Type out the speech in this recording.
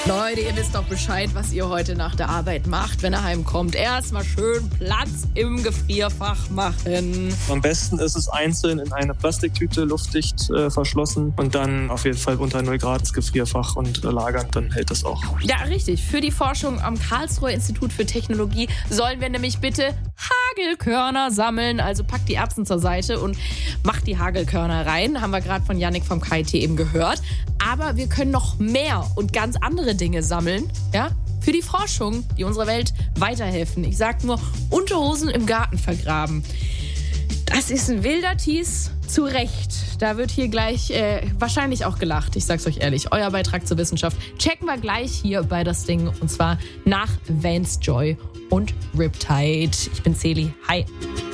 Leute, ihr wisst doch Bescheid, was ihr heute nach der Arbeit macht, wenn ihr heimkommt. Erstmal schön Platz im Gefrierfach machen. Am besten ist es einzeln in eine Plastiktüte, luftdicht verschlossen und dann auf jeden Fall unter 0 Grad ins Gefrierfach und lagern, dann hält das auch. Ja, richtig. Für die Forschung am Karlsruher Institut für Technologie sollen wir nämlich bitte Hagelkörner sammeln. Also packt die Erbsen zur Seite und macht die Hagelkörner rein. Haben wir gerade von Yannick vom KIT eben gehört. Aber wir können noch mehr und ganz andere Dinge sammeln, ja, für die Forschung, die unserer Welt weiterhelfen. Ich sag nur, Unterhosen im Garten vergraben. Das ist ein wilder Tease, zu Recht. Da wird hier gleich wahrscheinlich auch gelacht. Ich sag's euch ehrlich, euer Beitrag zur Wissenschaft checken wir gleich hier bei das Ding. Und zwar nach Vance Joy und Riptide. Ich bin Celi. Hi.